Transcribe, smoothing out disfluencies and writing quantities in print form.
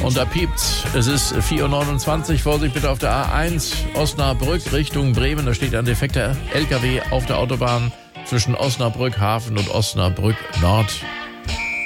Und da piept's. Es ist 4:29 Uhr. Vorsicht bitte auf der A1 Osnabrück Richtung Bremen. Da steht ein defekter LKW auf der Autobahn zwischen Osnabrück Hafen und Osnabrück Nord.